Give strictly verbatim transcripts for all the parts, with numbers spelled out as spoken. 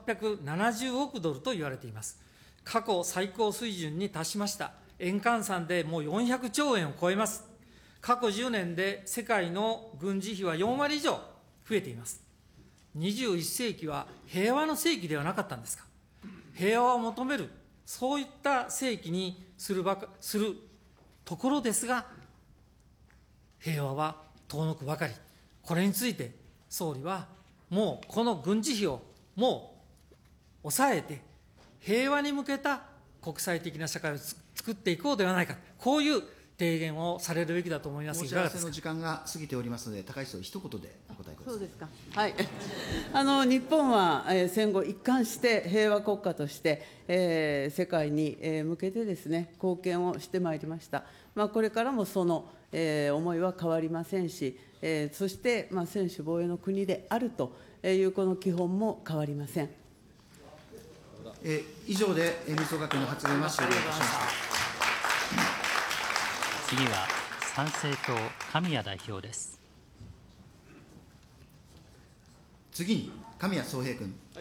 っぴゃくななじゅうおくドルと言われています。過去最高水準に達しました。円換算でもうよんひゃくちょうえんを超えます。過去じゅうねんで世界の軍事費はよんわり以上増えています。にじゅういっせいきは平和の世紀ではなかったんですか。平和を求める、そういった世紀にするばかするところですが、平和は遠のくばかり。これについて総理はもうこの軍事費をもう抑えて平和に向けた国際的な社会を作っていこうではないか、こういう提言をされるべきだと思います。 申し合わせの時間が過ぎておりますので、高市総理、一言でお答えください。 そうですか。はい。あの日本は、えー、戦後一貫して平和国家として、えー、世界に、えー、向けてですね、貢献をしてまいりました。まあ、これからもその、えー、思いは変わりませんし、えー、そして、まあ、専守防衛の国であるというこの基本も変わりません。 えー、以上で民主党学院の発言は終了いたしました。 次は参政党、神谷代表です。 次に、神谷宗平君。 はい、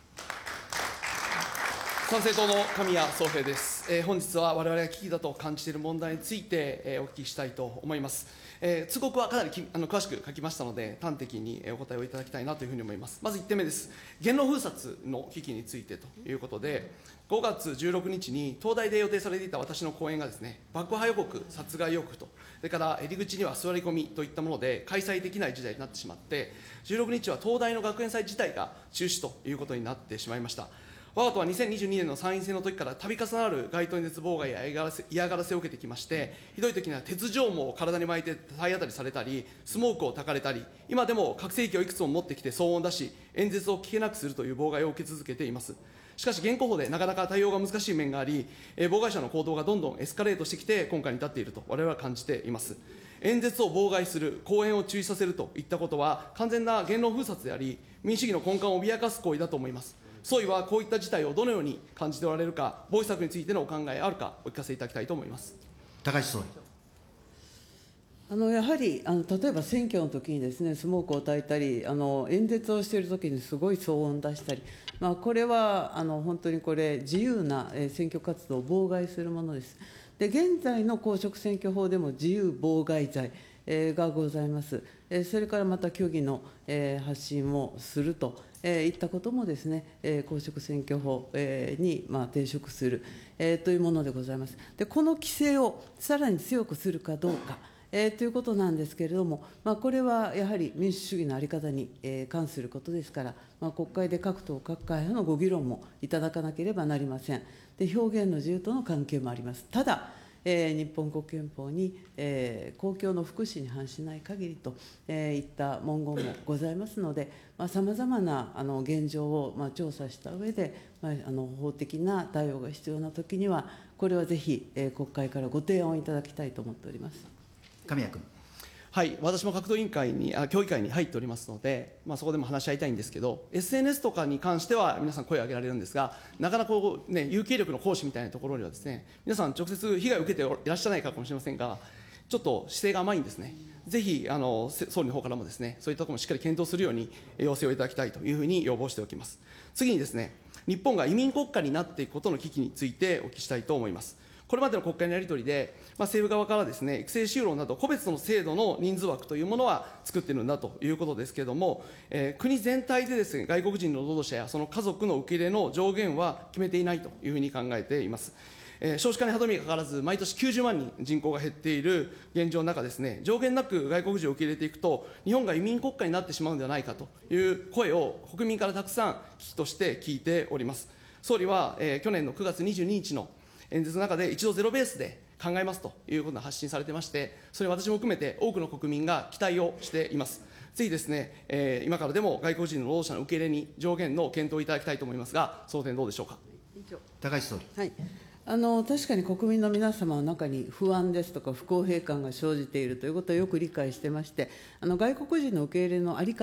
参政党の神谷宗平です。えー、本日は我々が危機だと感じている問題について、えー、お聞きしたいと思います。えー、通告はかなりきあの詳しく書きましたので、端的にお答えをいただきたいなというふうに思います。まずいってんめです。言論封殺の危機についてということで、ごがつじゅうろくにちに東大で予定されていた私の講演がですね、爆破予告、殺害予告と、それから入り口には座り込みといったもので開催できない事態になってしまって、じゅうろくにちは東大の学園祭自体が中止ということになってしまいました。我が党はにせんにじゅうにねんの参院選の時から度重なる街頭演説妨害や嫌がらせ嫌がらせを受けてきまして、ひどい時には鉄条網を体に巻いて体当たりされたり、スモークを焚かれたり、今でも拡声器をいくつも持ってきて騒音を出し、演説を聞けなくするという妨害を受け続けています。しかし現行法でなかなか対応が難しい面があり、えー、妨害者の行動がどんどんエスカレートしてきて、今回に至っていると我々は感じています。演説を妨害する、講演を中止させるといったことは、完全な言論封殺であり、民主主義の根幹を脅かす行為だと思います。総理はこういった事態をどのように感じておられるか、防止策についてのお考えあるか、お聞かせいただきたいと思います。 高市総理。 あのやはりあの例えば選挙の時にですね、スモークを焚いたり、あの演説をしている時にすごい騒音を出したり、まあ、これはあの本当にこれ、自由な選挙活動を妨害するものです。で、現在の公職選挙法でも自由妨害罪がございます。それからまた虚偽の発信をするといったこともですね、公職選挙法にまあ抵触するというものでございます。で、この規制をさらに強くするかどうか。えー、ということなんですけれども、まあ、これはやはり民主主義の在り方に、えー、関することですから、まあ、国会で各党、各会派のご議論もいただかなければなりません。で、表現の自由との関係もあります。ただ、えー、日本国憲法に、えー、公共の福祉に反しない限りと、えー、いった文言もございますので、さまざ、まなあの現状を、まあ、調査した上で、まあ、あの法的な対応が必要なときには、これはぜひ、えー、国会からご提案をいただきたいと思っております。 神谷君。 はい、私も格闘委員会に、あ協議会に入っておりますので、まあ、そこでも話し合いたいんですけど、エスエヌエス とかに関しては皆さん声を上げられるんですが、なかなかこう、ね、有形力の行使みたいなところにはですね、皆さん直接被害を受けていらっしゃらないかもしれませんが、ちょっと姿勢が甘いんですね。ぜひあの総理の方からもですね、そういったところもしっかり検討するように要請をいただきたいというふうに要望しておきます。次にですね、日本が移民国家になっていくことの危機についてお聞きしたいと思います。これまでの国会のやり取りで、まあ、政府側からですね、育成就労など個別の制度の人数枠というものは作っているんだということですけれども、えー、国全体でですね、外国人の労働者やその家族の受け入れの上限は決めていないというふうに考えています。えー、少子化に歯止めがかからず、毎年きゅうじゅうまんにん人口が減っている現状の中ですね、上限なく外国人を受け入れていくと、日本が移民国家になってしまうのではないかという声を国民からたくさん危機として聞いております。総理は、えー、去年のくがつにじゅうににちの演説の中で一度ゼロベースで考えますということを発信されてまして、それ私も含めて多くの国民が期待をしています。ぜひですね、えー、今からでも外国人の労働者の受け入れに上限の検討をいただきたいと思いますが、その点どうでしょうか。 高市総理。 はい、あの確かに国民の皆様の中に不安ですとか不公平感が生じているということをよく理解してまして、あの外国人の受け入れの在り方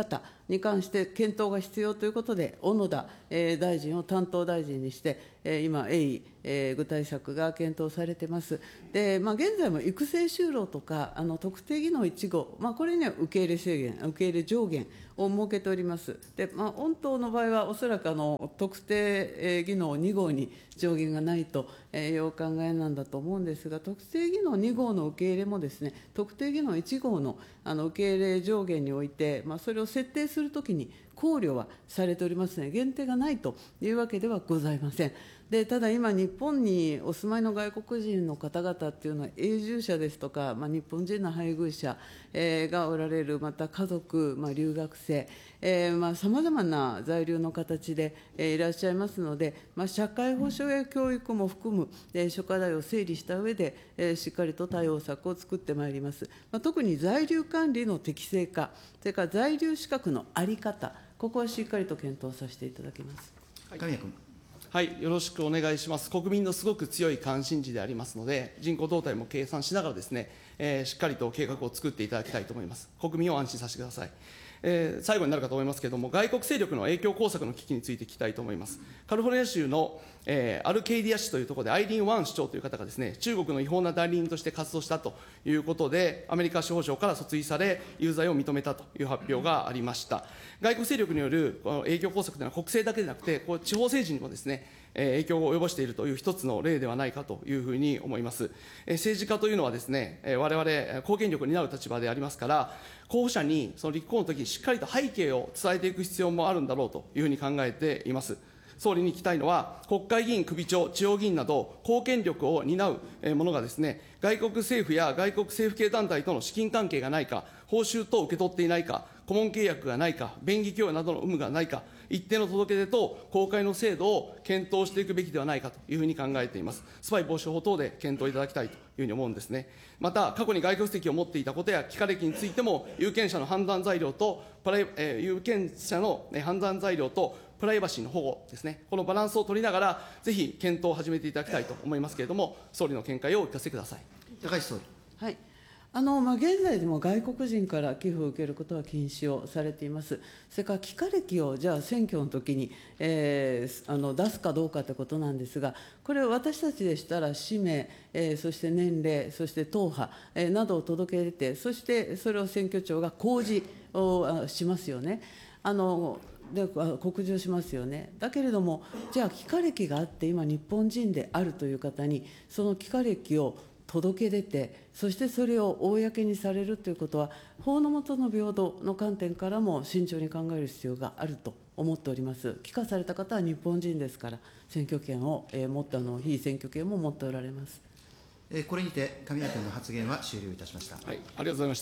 に関して検討が必要ということで、小野田えー大臣を担当大臣にして、えー今、鋭意、えー具体策が検討されています。で、まあ、現在も育成就労とか、あの特定技能いち号、まあ、これには受け入れ制限、受け入れ上限を設けております。で、まあ、御党の場合は、おそらくあの特定えー技能に号に上限がないというお考えなんだと思うんですが、特定技能に号の受け入れもですね、特定技能いち号のあの受け入れ上限において、まあ、それを設定するときに考慮はされておりますので、限定がないというわけではございません。でただ今、日本にお住まいの外国人の方々っていうのは、永住者ですとか、まあ、日本人の配偶者、えーがおられる、また家族、まあ、留学生、さまざまな在留の形で、えーいらっしゃいますので、まあ、社会保障や教育も含む、えー諸課題を整理した上で、えーしっかりと対応策を作ってまいります。まあ、特に在留管理の適正化、それから在留資格の在り方、ここはしっかりと検討させていただきます。 神谷君。 はい、よろしくお願いします。国民のすごく強い関心事でありますので、人口動態も計算しながらですね、えーしっかりと計画を作っていただきたいと思います。国民を安心させてください。えー最後になるかと思いますけれども、外国勢力の影響工作の危機について聞きたいと思います。カリフォルニア州の、えーアルケイディア市というところで、アイリーン・ワン市長という方がですね、中国の違法な代理人として活動したということで、アメリカ司法省から訴追され、有罪を認めたという発表がありました。外国勢力によるこの影響工作というのは、国政だけでなくて、こう地方政治にもですね、えー影響を及ぼしているという一つの例ではないかというふうに思います。えー政治家というのはですね、えー我々、貢献力を担う立場でありますから、候補者にその立候補のときにしっかりと背景を伝えていく必要もあるんだろうというふうに考えています。総理に聞きたいのは、国会議員、首長、地方議員など、貢献力を担うえーものがですね、外国政府や外国政府系団体との資金関係がないか、報酬等を受け取っていないか、顧問契約がないか、便宜供与などの有無がないか、一定の届け出と公開の制度を検討していくべきではないかというふうに考えています。スパイ防止法等で検討いただきたいというふうに思うんですね。また、過去に外国籍を持っていたことや、帰化歴についても、有権者の判断材料と、プライえー有権者のえー判断材料と、プライバシーの保護ですね、このバランスを取りながら、ぜひ検討を始めていただきたいと思いますけれども、総理の見解をお聞かせください。 高市総理。 はい、あのまあ、現在でも外国人から寄付を受けることは禁止をされています。それから帰化歴をじゃあ選挙のときに、えー、あの出すかどうかということなんですが、これ、私たちでしたら氏名、えー、そして年齢、そして党派、えー、などを届け出て、そしてそれを選挙庁が公示をしますよね。あので告示をしますよね。だけれども、じゃあ、帰化歴があって、今、日本人であるという方に、その帰化歴を届け出て、そしてそれを公にされるということは、法の下の平等の観点からも慎重に考える必要があると思っております。帰化された方は日本人ですから、選挙権を、えー、持ってあの、被選挙権も持っておられます。 えーこれにて、神谷君の発言は終了いたしました。 はい、ありがとうございました。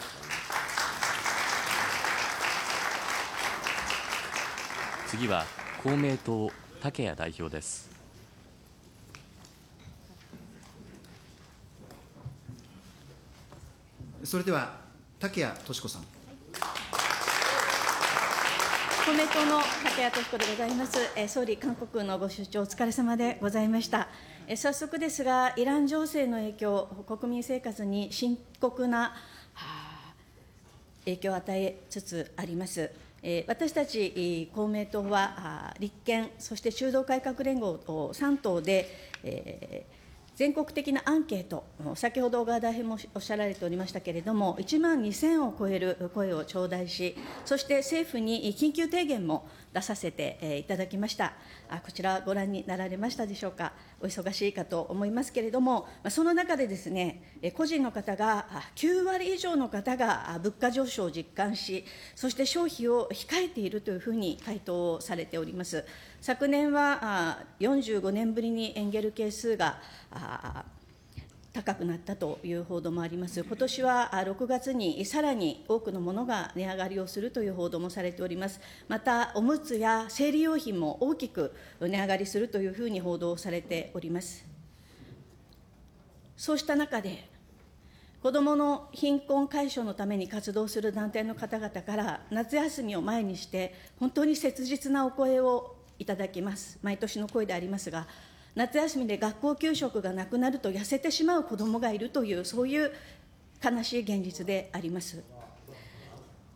次は公明党、竹谷代表です。 それでは、竹谷とし子さん。 公明党の竹谷とし子でございます。えー総理、韓国のご出張、お疲れ様でございました。えー早速ですが、イラン情勢の影響、国民生活に深刻なはあ影響を与えつつあります。えー私たちえー公明党は、あ立憲、そして中道改革連合さん党で、えー全国的なアンケート、先ほど小川大変もおっしゃられておりましたけれども、いちまんにせんを超える声を頂戴し、そして政府に緊急提言も出させていただきました。こちら、ご覧になられましたでしょうか。お忙しいかと思いますけれども、その中でですね、個人の方が、きゅうわり以上の方が物価上昇を実感し、そして消費を控えているというふうに回答をされております。昨年はよんじゅうごねんぶりにエンゲル係数が高くなったという報道もあります。今年はろくがつにさらに多くのものが値上がりをするという報道もされております。また、おむつや生理用品も大きく値上がりするというふうに報道されております。そうした中で、子どもの貧困解消のために活動する団体の方々から、夏休みを前にして、本当に切実なお声をいただきます。毎年の声でありますが、夏休みで学校給食がなくなると痩せてしまう子どもがいるという、そういう悲しい現実であります。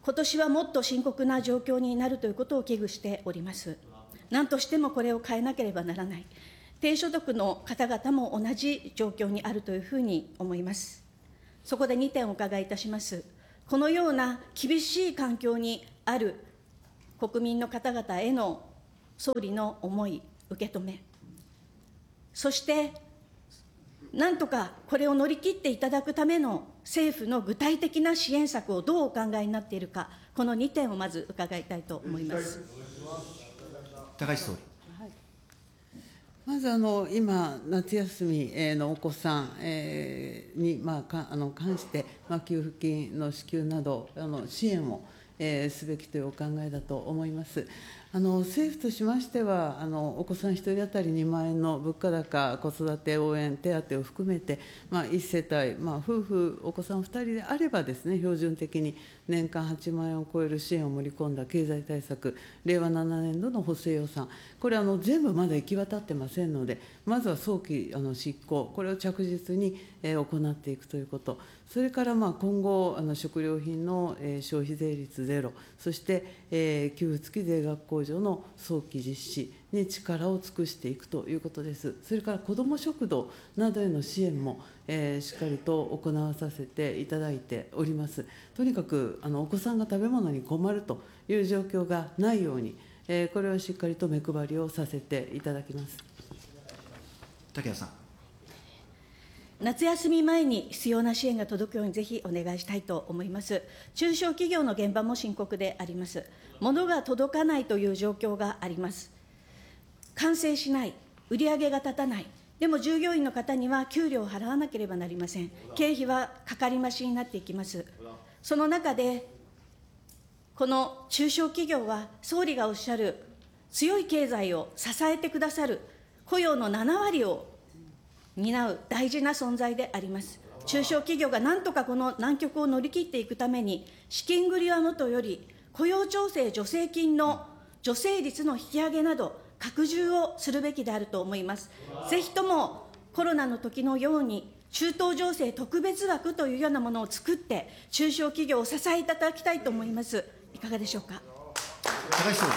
今年はもっと深刻な状況になるということを危惧しております。何としてもこれを変えなければならない。低所得の方々も同じ状況にあるというふうに思います。そこでにてんお伺いいたします。このような厳しい環境にある国民の方々への総理の思い、受け止め、そしてなんとかこれを乗り切っていただくための政府の具体的な支援策をどうお考えになっているか、このにてんをまず伺いたいと思います。 高市総理。 まずあの今、夏休みのお子さんに、まあ、かあの関して、まあ、給付金の支給などあの支援を、えー、すべきというお考えだと思います。あの政府としましては、あのお子さんひとり当たりにまん円の物価高、子育て応援手当を含めて、まあ、いち世帯、まあ、夫婦、お子さんふたりであればですね、標準的に年間はちまん円を超える支援を盛り込んだ経済対策、れいわななねんどの補正予算、これあの、全部まだ行き渡ってませんので、まずは早期あの執行、これを着実に、えー、行っていくということ、それからまあ今後、あの食料品の、えー、消費税率ゼロ、そして、えー、給付付き税額控除の早期実施に力を尽くしていくということです。それから子ども食堂などへの支援も、えー、しっかりと行わさせていただいております。とにかくあのお子さんが食べ物に困るという状況がないように、えー、これをしっかりと目配りをさせていただきます。 竹谷さん。 夏休み前に必要な支援が届くようにぜひお願いしたいと思います。中小企業の現場も深刻であります。物が届かないという状況があります。完成しない、売り上げが立たない、でも従業員の方には給料を払わなければなりません。経費はかかり増しになっていきます。その中で、この中小企業は総理がおっしゃる強い経済を支えてくださる雇用のななわりを担う大事な存在であります。中小企業がなんとかこの難局を乗り切っていくために、資金繰りはもとより、雇用調整助成金の助成率の引き上げなど、拡充をするべきであると思います。ぜひともコロナの時のように、中東情勢特別枠というようなものを作って、中小企業を支えていただきたいと思います。いかがでしょうか。 高市総理。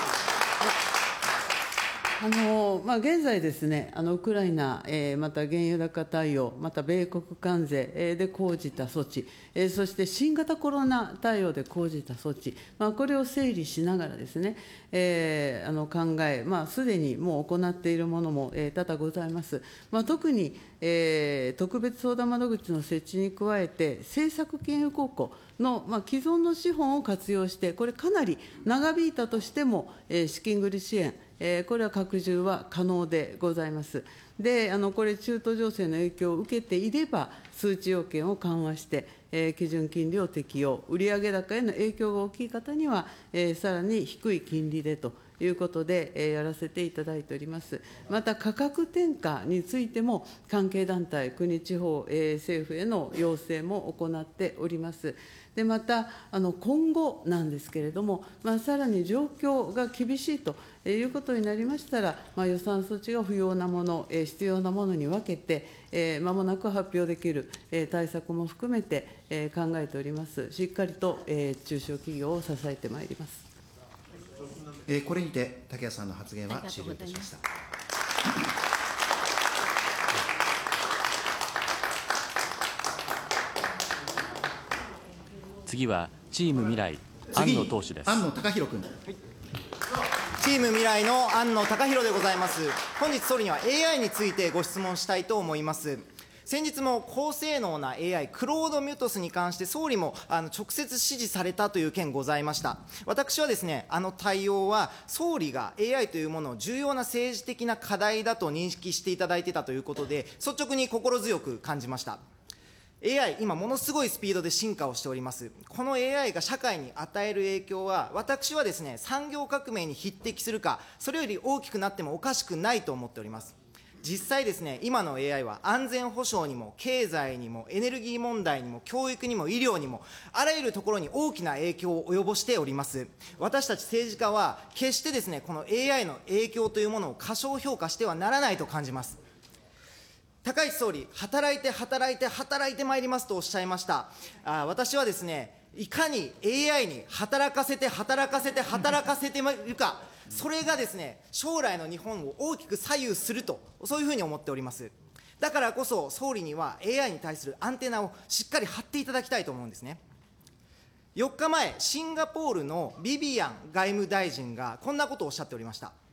あのまあ、現在ですね、あのウクライナ、えー、また原油高対応、また米国関税、えー、で講じた措置、えー、そして新型コロナ対応で講じた措置、まあ、これを整理しながらですね、えー、あの考え、まあ、すでにもう行っているものも、えー、多々ございます。まあ、特に、えー、特別相談窓口の設置に加えて、政策金融公庫の、まあ、既存の資本を活用して、これかなり長引いたとしても、えー、資金繰り支援、えー、これは拡充は可能でございます。で、あのこれ、中東情勢の影響を受けていれば、数値要件を緩和して、えー、基準金利を適用、売上高への影響が大きい方には、えー、さらに低い金利でということで、えー、やらせていただいております。また、価格転嫁についても、関係団体、国、地方、えー、政府への要請も行っております。でまたあの今後なんですけれども、まあ、さらに状況が厳しいということになりましたら、まあ、予算措置が不要なもの、えー、必要なものに分けて、えー、間もなく発表できる、えー、対策も含めて、えー、考えております。しっかりと、えー、中小企業を支えてまいります。 えー、これにて竹谷さんの発言は終了いたしました。 次はチーム未来、安野党首です。 安野貴博君。 チーム未来の安野貴博でございます。本日総理には エーアイ についてご質問したいと思います。先日も高性能な エーアイ、クロードミュートスに関して総理もあの直接指示されたという件ございました。私はですね、あの対応は総理が エーアイ というものを重要な政治的な課題だと認識していただいていたということで、率直に心強く感じました。エーアイ、今ものすごいスピードで進化をしております。この エーアイ が社会に与える影響は、私はですね、産業革命に匹敵するか、それより大きくなってもおかしくないと思っております。実際ですね、今の エーアイ は安全保障にも経済にもエネルギー問題にも教育にも医療にもあらゆるところに大きな影響を及ぼしております。私たち政治家は決してですね、この エーアイ の影響というものを過小評価してはならないと感じます。 高市総理、働いて働いて働いてまいりますとおっしゃいました。あ私はですね、いかに エーアイ に働かせて働かせて働かせているか、それがですね、将来の日本を大きく左右すると、そういうふうに思っております。だからこそ、総理には エーアイ に対するアンテナをしっかり張っていただきたいと思うんですね。よっかまえ、シンガポールのビビアン外務大臣がこんなことをおっしゃっておりました。